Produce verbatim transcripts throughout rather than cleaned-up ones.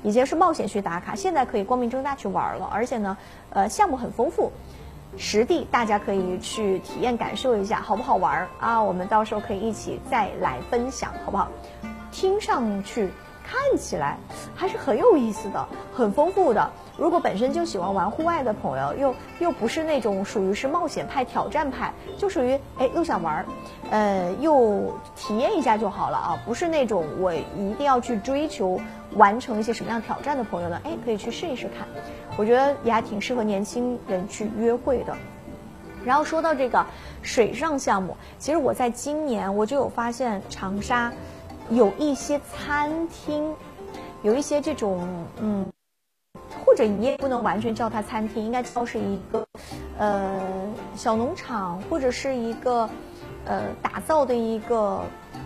以前是冒险去打卡，现在可以光明正大去玩了，而且呢，呃，项目很丰富，实地大家可以去体验感受一下，好不好玩啊？我们到时候可以一起再来分享，好不好？听上去看起来还是很有意思的，很丰富的。如果本身就喜欢玩户外的朋友，又又不是那种属于是冒险派、挑战派，就属于哎又想玩，呃又体验一下就好了啊，不是那种我一定要去追求完成一些什么样挑战的朋友呢，哎可以去试一试看，我觉得也还挺适合年轻人去约会的。然后说到这个水上项目，其实我在今年我就有发现长沙有一些餐厅，有一些这种嗯。或者你也不能完全叫它餐厅，应该叫是一个呃小农场，或者是一个呃打造的一个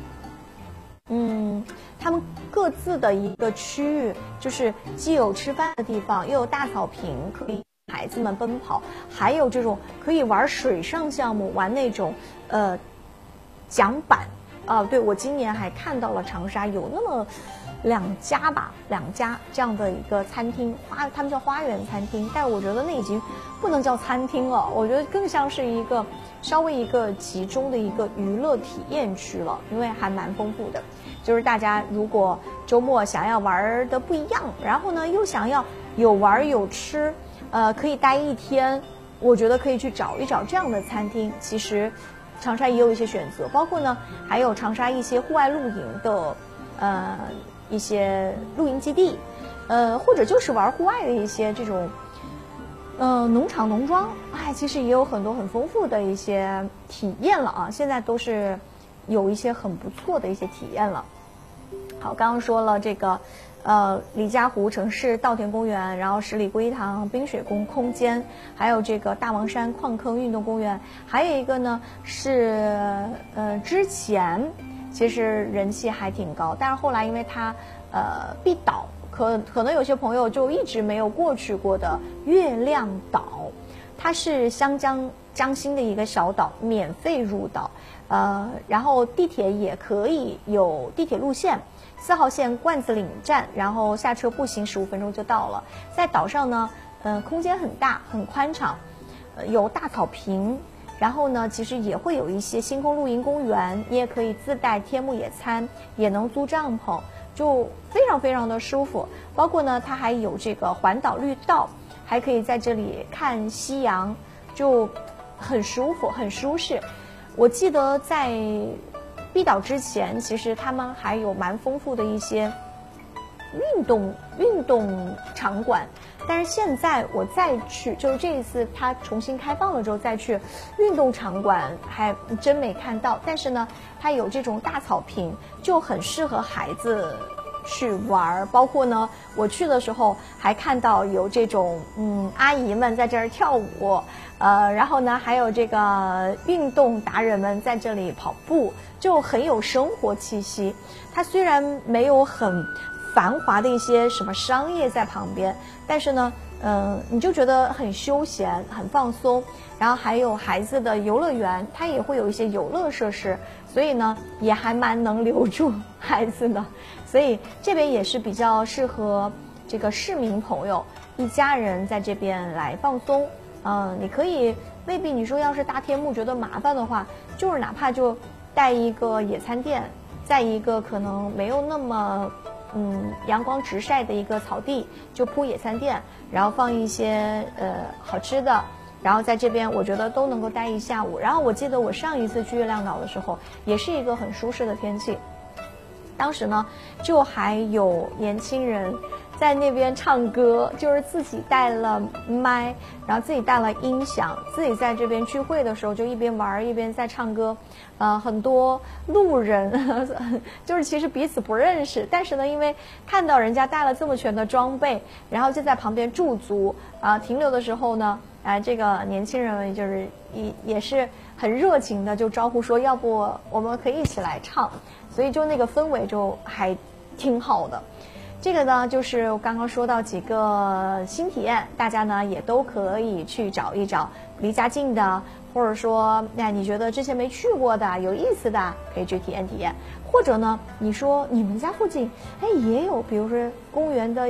嗯他们各自的一个区域，就是既有吃饭的地方，又有大草坪可以孩子们奔跑，还有这种可以玩水上项目，玩那种呃桨板啊。对，我今年还看到了长沙有那么两家吧，两家这样的一个餐厅，花他们叫花园餐厅，但我觉得那已经不能叫餐厅了，我觉得更像是一个稍微一个集中的一个娱乐体验区了，因为还蛮丰富的。就是大家如果周末想要玩的不一样，然后呢又想要有玩有吃，呃，可以待一天，我觉得可以去找一找这样的餐厅。其实长沙也有一些选择，包括呢还有长沙一些户外露营的，呃。一些露营基地，呃，或者就是玩户外的一些这种，呃，农场农庄，哎，其实也有很多很丰富的一些体验了啊。现在都是有一些很不错的一些体验了。好，刚刚说了这个，呃，李家湖城市稻田公园，然后十里归塘冰雪宫空间，还有这个大王山矿坑运动公园，还有一个呢是呃之前。其实人气还挺高，但是后来因为它呃闭岛，可可能有些朋友就一直没有过去过的月亮岛，它是湘江江心的一个小岛，免费入岛，呃，然后地铁也可以有地铁路线，四号线罐子岭站，然后下车步行十五分钟就到了。在岛上呢，嗯、呃，空间很大，很宽敞，呃，有大草坪。然后呢，其实也会有一些星空露营公园，你也可以自带天幕野餐，也能租帐篷，就非常非常的舒服。包括呢，它还有这个环岛绿道，还可以在这里看夕阳，就很舒服，很舒适。我记得在闭岛之前，其实他们还有蛮丰富的一些运动运动场馆。但是现在我再去，就是这一次它重新开放了之后再去，运动场馆还真没看到。但是呢，它有这种大草坪，就很适合孩子去玩。包括呢，我去的时候还看到有这种嗯阿姨们在这儿跳舞，呃，然后呢还有这个运动达人们在这里跑步，就很有生活气息。它虽然没有很繁华的一些什么商业在旁边，但是呢，嗯、呃，你就觉得很休闲、很放松。然后还有孩子的游乐园，它也会有一些游乐设施，所以呢，也还蛮能留住孩子的。所以这边也是比较适合这个市民朋友一家人在这边来放松。嗯、呃，你可以未必你说要是搭天幕觉得麻烦的话，就是哪怕就带一个野餐垫，在一个可能没有那么。嗯，阳光直晒的一个草地，就铺野餐垫，然后放一些呃好吃的，然后在这边我觉得都能够待一下午。然后我记得我上一次去月亮岛的时候，也是一个很舒适的天气，当时呢就还有年轻人在那边唱歌，就是自己带了麦，然后自己带了音响，自己在这边聚会的时候就一边玩一边在唱歌。呃，很多路人就是其实彼此不认识，但是呢，因为看到人家带了这么全的装备，然后就在旁边驻足啊、呃，停留的时候呢，哎、呃，这个年轻人们就是也也是很热情的就招呼说，要不我们可以一起来唱，所以就那个氛围就还挺好的。这个呢，就是我刚刚说到几个新体验，大家呢也都可以去找一找，离家近的，或者说，那你觉得之前没去过的、有意思的，可以去体验体验。或者呢，你说你们家附近，哎，也有，比如说公园的。